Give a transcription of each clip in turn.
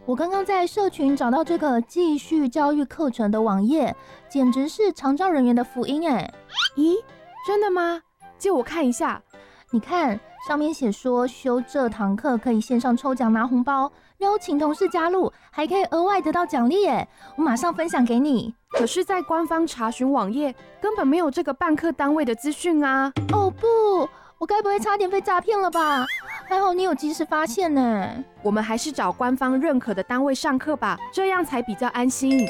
我刚刚在社群找到这个继续教育课程的网页，简直是长照人员的福音哎！ 咦，真的吗？借我看一下。 你看，上面写说修这堂课可以线上抽奖拿红包，邀请同事加入，还可以额外得到奖励耶！我马上分享给你。 可是，在官方查询网页根本没有这个办课单位的资讯啊！ 哦不，我该不会差点被诈骗了吧？还好你有及时发现呢。 我们还是找官方认可的单位上课吧，这样才比较安心。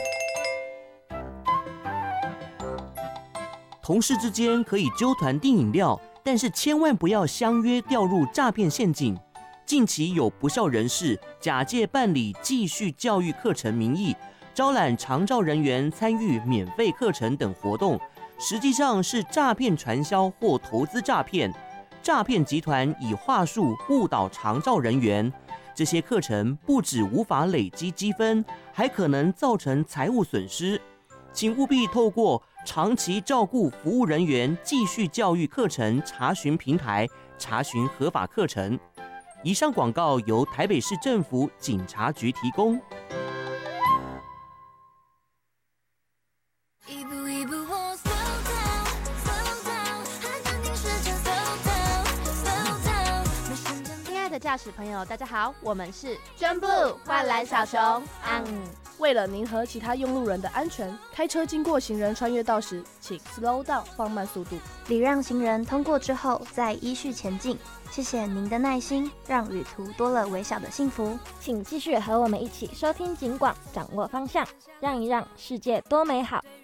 同事之间可以揪团订饮料，但是千万不要相约掉入诈骗陷阱。近期有不肖人士假借办理继续教育课程名义，招揽长照人员参与免费课程等活动，实际上是诈骗传销或投资诈骗。诈骗集团以话术误导长照人员，这些课程不只无法累积积分，还可能造成财务损失。请务必透过长期照顾服务人员继续教育课程查询平台查询合法课程。以上广告由台北市政府警察局提供。 驾驶朋友大家好，我们是真 blue 幻蓝小熊。 为了您和其他用路人的安全，开车经过行人穿越道时，请 slow down 放慢速度， 礼让行人通过之后再依序前进。谢谢您的耐心，让旅途多了微小的幸福。 请继续和我们一起收听警广，掌握方向，让一让世界多美好。